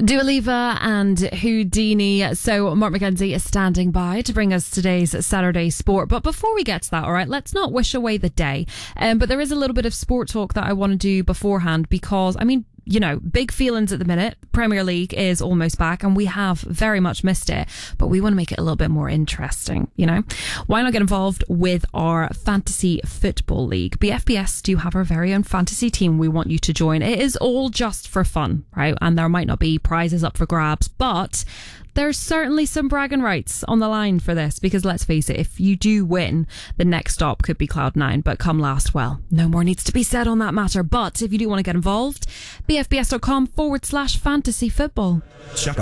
Dua Lipa and Houdini. So Mark McKenzie is standing by to bring us today's Saturday sport. But before we get to that, all right, let's not wish away the day. But there is a little bit of sport talk that I want to do beforehand because, I mean, you know, big feelings at the minute. Premier League is almost back and we have very much missed it, but we want to make it a little bit more interesting, you know? Why not get involved with our Fantasy Football League? BFBS do have our very own fantasy team we want you to join. It is all just for fun, right? And there might not be prizes up for grabs, but there's certainly some bragging rights on the line for this because let's face it, if you do win, the next stop could be Cloud9, but come last, well, no more needs to be said on that matter. But if you do want to get involved, bfbs.com/fantasy football. Chuck